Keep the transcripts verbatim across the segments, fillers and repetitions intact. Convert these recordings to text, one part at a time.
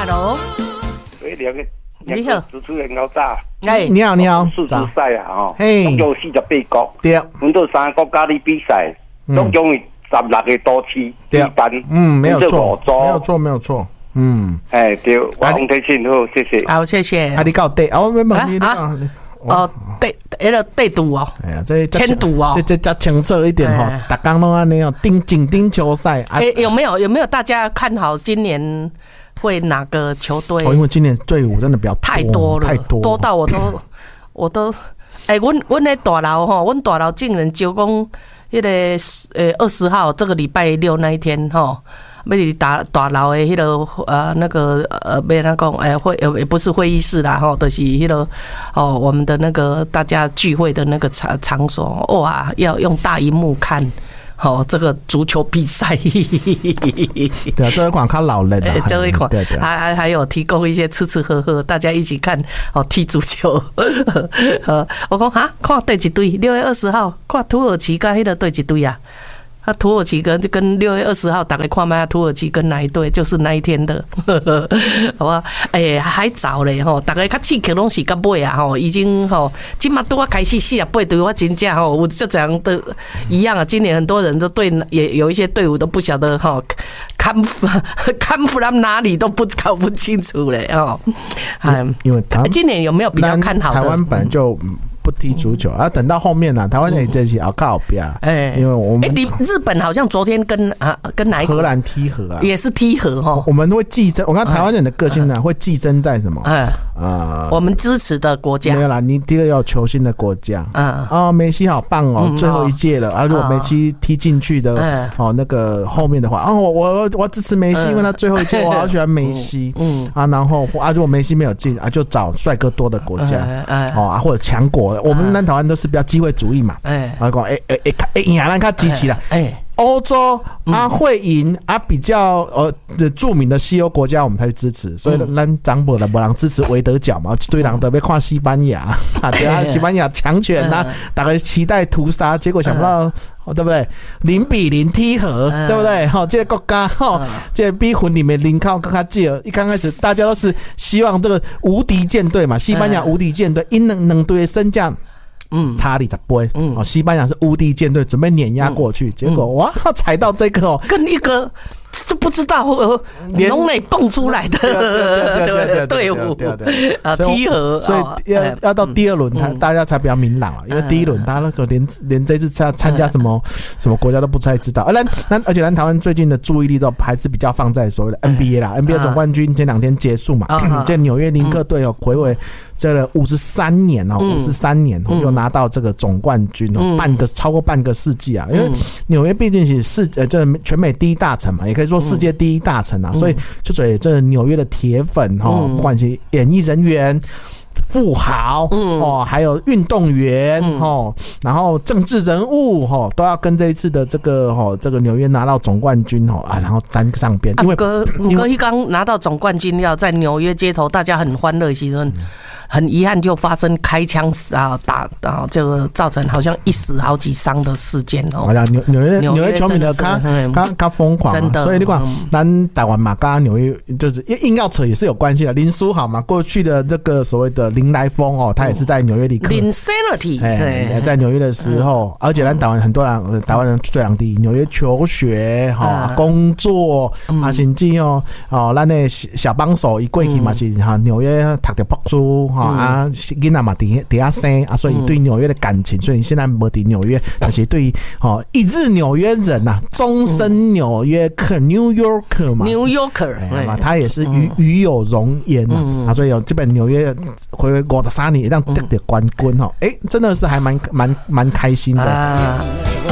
，Hello， 喂，两个， 你好， 主持人老早， 哎，你好，你好， 世足赛啊，吼， 嘿， 总共四十八国， 对， 阮到三个国家里比赛，总共十六个都市举办， 嗯，没有错，没有错，没有错，嗯， 哎，对，我洪天信好，谢谢， 好，谢谢。 啊，你搞对，啊，我没问你啊。 哦，对，迄个对赌哦， 哎呀，这签赌哦， 这这加清澈一点哈，大家拢安尼哦，顶紧盯球赛。 哎，有没有有没有大家看好今年会哪个球队？ 哦，因为今年队伍真的比较太多了， 太多， 多到我都我都哎，阮阮那大楼哈，阮大楼竟然就讲迄个呃二十号这个礼拜六那一天哈。要伫大大楼的迄个呃那个呃，要哪讲？哎，会也不是会议室啦，吼，就是迄个哦，我们的那个大家聚会的那个场场所，哇，要用大荧幕看。好、哦，这个足球比赛， 对啊，这一款看老人的、啊， 这一款， 对对， 还还还有提供一些吃吃喝喝，大家一起看哦踢足球。呃，我讲哈，看对一队，六月二十号看土耳其跟迄个对一队啊。啊，土耳其跟跟六月二十号大概看卖土耳其跟哪一队，就是那一天的，好吧？哎、欸，还早嘞吼，大概较刺激拢是到尾啊吼，已经吼，今嘛拄啊开始四十八队，我真正吼，我就这样的一样啊。今年很多人都对也有一些队伍都不晓得吼，看看不到哪里都不搞不清楚嘞哦。嗯， 因为今年有没有比较看好的？ 台湾本来就。不踢足球啊，等到后面呢、啊，台湾也这些好靠边，哎，因为我们哎，日本好像昨天跟啊跟哪一荷兰踢和啊， 也是踢和哈， 我们会寄生，我看台湾人的个性呢、啊，会寄生在什么？嗯啊，我们支持的国家没有啦，你第一个要球星的国家，嗯啊，梅西好棒哦，最后一届了啊，如果梅西踢进去的哦，那个后面的话，啊，我我我支持梅西，因为他最后一届我好喜欢梅西，嗯啊，然后啊，如果梅西没有进啊，就找帅哥多的国家，哦啊，或者强国。我们南台湾都是比较机会主义嘛，哎，然后讲哎哎哎哎，赢咱较支持啦，哎，欧洲啊会赢啊比较呃著名的西欧国家我们才去支持，所以咱长辈的没人支持维德角嘛，一堆人都要看西班牙啊，对啊，西班牙强权呐，大家期待屠杀，结果想不到。对不对？零比零踢和，对不对？好，这个国家哈，这个比分里面零靠更加少。一刚开始大家都是希望这个无敌舰队嘛，西班牙无敌舰队，因两两队的身价。嗯，差二十倍。嗯，哦，西班牙是无敌舰队，准备碾压过去，结果哇，踩到这个哦， 跟一个这不知道从哪蹦出来的队伍啊，踢和， 所以要要到第二轮，他大家才比较明朗啊，因为第一轮他那个连连这次参参加什么什么国家都不太知道，而咱咱而且咱台湾最近的注意力都还是比较放在所谓的 N B A 啦 ，N B A 总冠军前两天结束嘛，这纽约林克队哦，睽违这个五十三年哦，五十三年哦，又拿到这个总冠军哦，半个超过半个世纪啊，因为纽约毕竟是世呃这全美第一大城嘛，也可以说世界第一大城啊，所以就所以这纽约的铁粉哦，不管是演艺人员。富豪、嗯、哦，还有运动员、嗯、哦，然后政治人物哦，都要跟这一次的这个哦，这个纽约拿到总冠军哦啊，然后沾上边。因为哥哥一刚拿到总冠军，要在纽约街头，大家很欢乐，其实很遗憾就发生开枪啊打啊，这个造成好像一死好几伤的事件哦。 好像纽纽约纽约球迷的他他他疯狂，真的。所以你讲咱台湾嘛，跟纽约就是硬要扯也是有关系的。林书豪嘛，过去的这个所谓的林来疯哦，他也是在纽约里克。 Insanity， 哎，在纽约的时候，而且咱台湾很多人，台湾人最两地纽约求学哈、工作啊，甚至哦哦，咱的小帮手一过去嘛是哈纽约读的博士哈啊，囡仔嘛伫伫遐生啊，所以对纽约的感情，所以现在没伫纽约，但是对哦一日纽约人呐，终身纽约客 New Yorker 嘛 ，New Yorker 嘛，他也是与与有荣焉呐啊，所以有这本纽约回回五十三年让得的冠军哈，哎，真的是还蛮蛮蛮开心的。啊、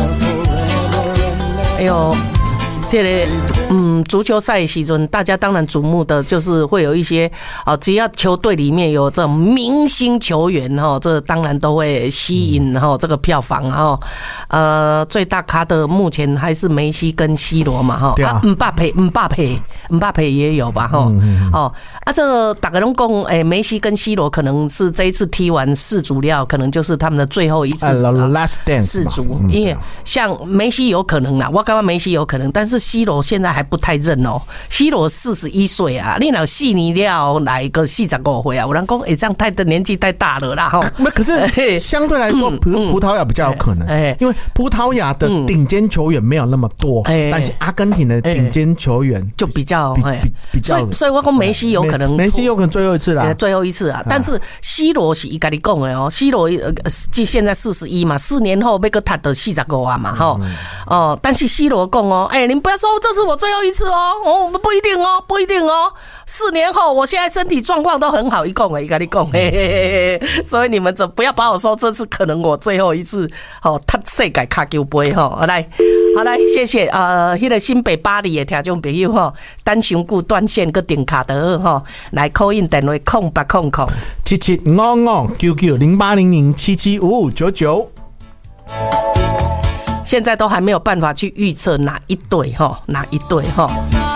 哎呦，这个嗯，足球赛的时阵，大家当然瞩目的就是会有一些啊，只要球队里面有这种明星球员哈，这当然都会吸引哈这个票房哈。呃，最大咖的目前还是梅西跟 C 罗嘛哈，啊，姆巴佩，姆巴佩，姆巴佩也有吧哈。哦，啊，这个大家都讲，哎，梅西跟 C 罗可能是这一次踢完世足了，可能就是他们的最后一次 last dance 世足，因为像梅西有可能啦，我感觉梅西有可能，但是是 C 罗现在还不太认哦 ，C 罗四十一岁啊，你老四年了来一个四十五岁啊，有人讲哎，这样太的年纪太大了啦哈。 那可是相对来说，葡葡萄牙比较有可能，因为葡萄牙的顶尖球员没有那么多，但是阿根廷的顶尖球员就比较比比比较， 所以所以我讲梅西有可能， 梅西有可能最后一次啦， 最后一次啊。但是 C 罗是伊家己讲的哦 ，C 罗即现在四十一嘛，四年后要个他得四十五啊嘛，哈哦，但是 C 罗讲哦，哎，您不要说这是我最后一次哦，哦不一定哦，不一定哦，四年后我现在身体状况都很好，一讲诶，伊家己讲，嘿嘿嘿嘿，所以你们不要把我说这次可能我最后一次哦，他世界卡球杯哈，好来，好来，谢谢呃，迄、那个新北巴黎的听众朋友哈，单上句断线个点卡得哈，来 call in 电话空八空空七七五五九九零八零零七七五五九九。 现在都还没有办法去预测哪一队哈，哪一队哈。